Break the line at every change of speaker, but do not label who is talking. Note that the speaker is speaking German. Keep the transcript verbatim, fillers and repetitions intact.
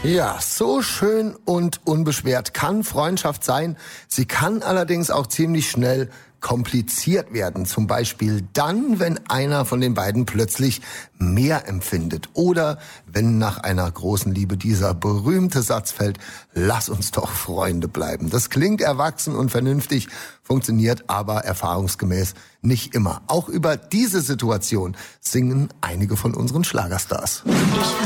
Ja, so schön und unbeschwert kann Freundschaft sein. Sie kann allerdings auch ziemlich schnell kompliziert werden. Zum Beispiel dann, wenn einer von den beiden plötzlich mehr empfindet. Oder wenn nach einer großen Liebe dieser berühmte Satz fällt, lass uns doch Freunde bleiben. Das klingt erwachsen und vernünftig, funktioniert aber erfahrungsgemäß nicht immer. Auch über diese Situation singen einige von unseren Schlagerstars.
Ich